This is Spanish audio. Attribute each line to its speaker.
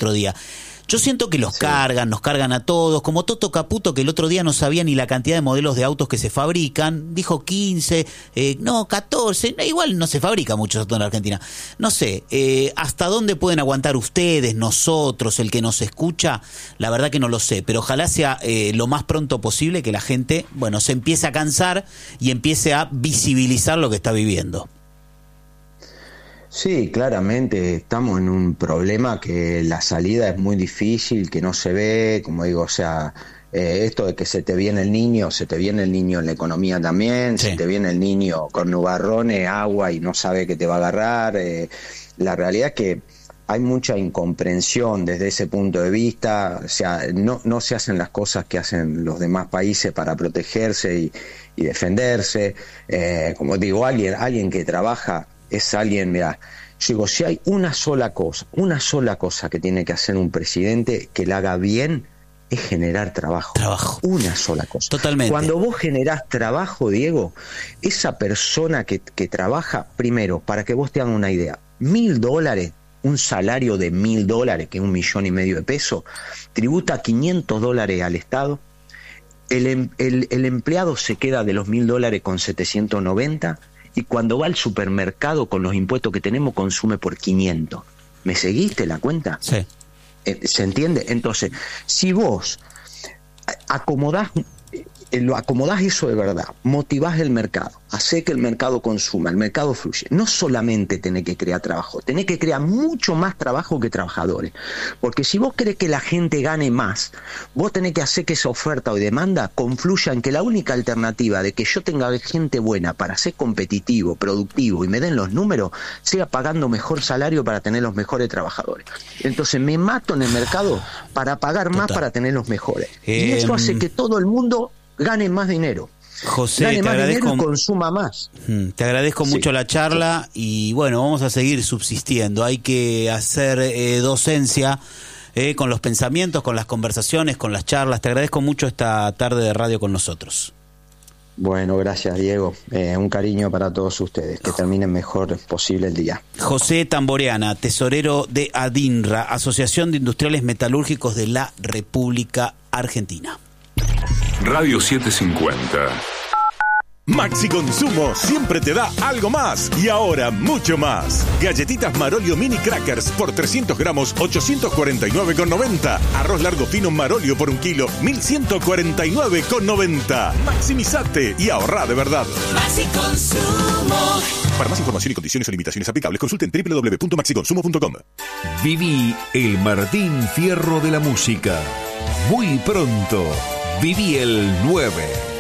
Speaker 1: otro día. Yo siento que nos cargan a todos, como Toto Caputo, que el otro día no sabía ni la cantidad de modelos de autos que se fabrican, dijo 15, 14, igual no se fabrica mucho autos en la Argentina. No sé, ¿hasta dónde pueden aguantar ustedes, nosotros, el que nos escucha? La verdad que no lo sé, pero ojalá sea lo más pronto posible que la gente, bueno, se empiece a cansar y empiece a visibilizar lo que está viviendo.
Speaker 2: Sí, claramente estamos en un problema que la salida es muy difícil, que no se ve, como digo, o sea, esto de que se te viene el niño en la economía también,
Speaker 1: sí.
Speaker 2: Se te viene el niño con nubarrones, agua y no sabe que te va a agarrar. La realidad es que hay mucha incomprensión desde ese punto de vista, o sea, no se hacen las cosas que hacen los demás países para protegerse y defenderse. Como digo, alguien que trabaja es alguien, mira, yo digo, si hay una sola cosa que tiene que hacer un presidente que la haga bien, es generar trabajo. Una sola cosa.
Speaker 1: Totalmente.
Speaker 2: Cuando vos generás trabajo, Diego, esa persona que trabaja, primero, para que vos te hagan una idea, $1.000, un salario de $1.000, que es $1,5 millones de pesos, tributa $500 al Estado. El empleado se queda de los $1.000 con 790, y cuando va al supermercado con los impuestos que tenemos consume por 500. ¿Me seguiste la cuenta?
Speaker 1: Sí.
Speaker 2: ¿Se entiende? Entonces, si vos acomodás eso de verdad, motivás el mercado, hacés que el mercado consuma, el mercado fluye, no solamente tenés que crear trabajo, tenés que crear mucho más trabajo que trabajadores, porque si vos querés que la gente gane más, vos tenés que hacer que esa oferta o demanda confluya en que la única alternativa de que yo tenga gente buena para ser competitivo, productivo y me den los números, sea pagando mejor salario para tener los mejores trabajadores. Entonces me mato en el mercado para pagar más para tener los mejores. Y eso hace que todo el mundo gane más dinero.
Speaker 1: José,
Speaker 2: gane
Speaker 1: te
Speaker 2: más
Speaker 1: agradezco,
Speaker 2: dinero y consuma más.
Speaker 1: Te agradezco mucho la charla y bueno, vamos a seguir subsistiendo. Hay que hacer docencia con los pensamientos, con las conversaciones, con las charlas. Te agradezco mucho esta tarde de radio con nosotros.
Speaker 2: Bueno, gracias, Diego. Un cariño para todos ustedes. Que terminen mejor posible el día.
Speaker 1: José Tamboreana, tesorero de ADINRA, Asociación de Industriales Metalúrgicos de la República Argentina.
Speaker 3: Radio 750.
Speaker 4: Maxi Consumo siempre te da algo más y ahora mucho más. Galletitas Marolio Mini Crackers por 300 gramos, 849,90. Arroz largo fino Marolio por 1 kilo, 1.149,90. Maximizate y ahorrá de verdad.
Speaker 5: Maxi Consumo.
Speaker 4: Para más información y condiciones o limitaciones aplicables, consulten www.maxiconsumo.com.
Speaker 6: Viví el Martín Fierro de la música. Muy pronto, viví el 9.